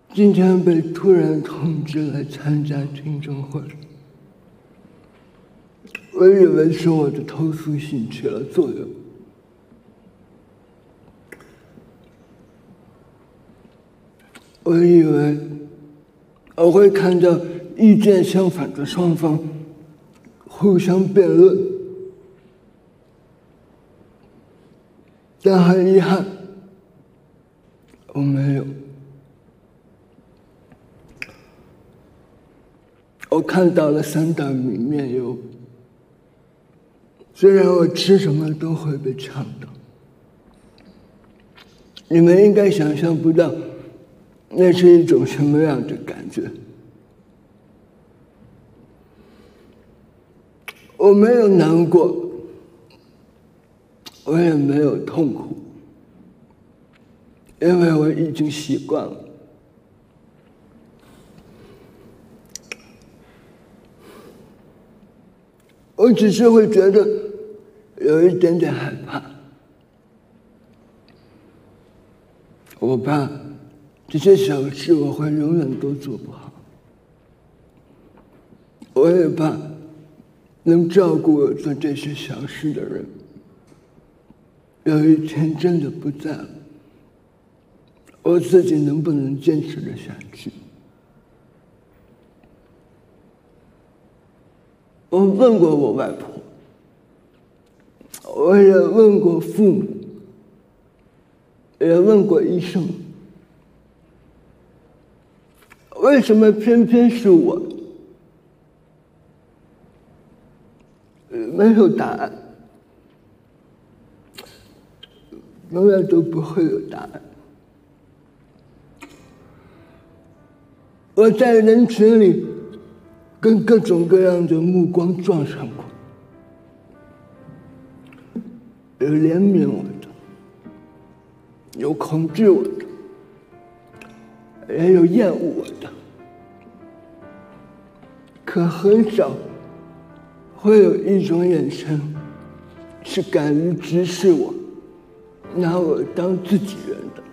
今天被突然通知来参加听证会，我以为是我的投诉信起了作用。我以为我会看到意见相反的双方互相辩论，但很遗憾，我没有。我看到了3袋米面油，虽然我吃什么都会被呛到，你们应该想象不到那是一种什么样的感觉。我没有难过，我也没有痛苦，因为我已经习惯了。我只是会觉得有一点点害怕，我怕这些小事我会永远都做不好，我也怕能照顾我做这些小事的人有一天真的不在了，我自己能不能坚持得下去？我问过我外婆，我也问过父母，也问过医生，为什么偏偏是我？没有答案，永远都不会有答案。我在人群里跟各种各样的目光撞上过，有怜悯我的，有恐惧我的，也有厌恶我的，可很少会有一种眼神是敢于直视我，拿我当自己人的。